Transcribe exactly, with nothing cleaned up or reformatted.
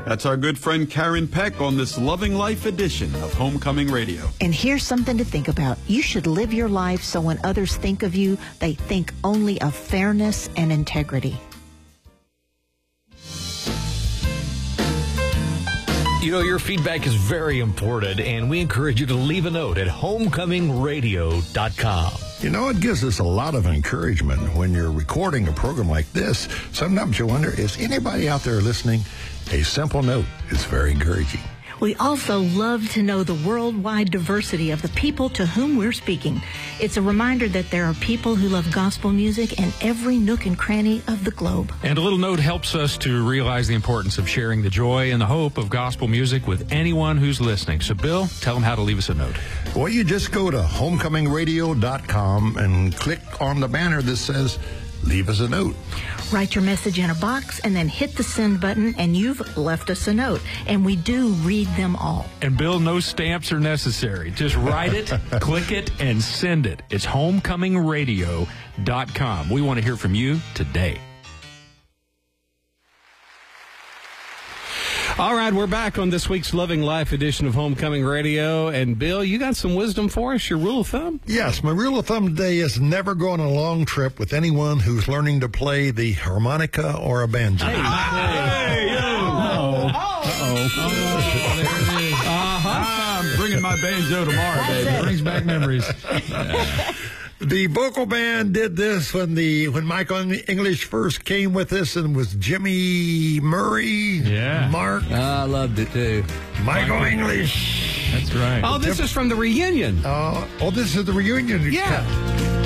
That's our good friend Karen Peck on this Loving Life edition of Homecoming Radio. And here's something to think about. You should live your life so when others think of you, they think only of fairness and integrity. You know, your feedback is very important, and we encourage you to leave a note at homecoming radio dot com. You know, it gives us a lot of encouragement when you're recording a program like this. Sometimes you wonder, is anybody out there listening? A simple note is very encouraging. We also love to know the worldwide diversity of the people to whom we're speaking. It's a reminder that there are people who love gospel music in every nook and cranny of the globe. And a little note helps us to realize the importance of sharing the joy and the hope of gospel music with anyone who's listening. So, Bill, tell them how to leave us a note. Well, you just go to homecoming radio dot com and click on the banner that says, leave us a note. Write your message in a box and then hit the send button, and you've left us a note. And we do read them all. And Bill, no stamps are necessary. Just write it, click it, and send it. It's homecoming radio dot com. We want to hear from you today. All right, we're back on this week's Loving Life edition of Homecoming Radio. And, Bill, you got some wisdom for us, your rule of thumb? Yes, my rule of thumb today is never go on a long trip with anyone who's learning to play the harmonica or a banjo. Hey, hey, yo. Uh-oh. Uh-oh. Oh, there it is. Uh-huh. I'm bringing my banjo tomorrow, baby. Brings back memories. The vocal band did this when the when Michael English first came with us, and was Jimmy Murray, Yeah. Mark, I loved it too. Michael English. That's right. Oh, this is from the reunion. Uh, oh, this is the reunion. Yeah.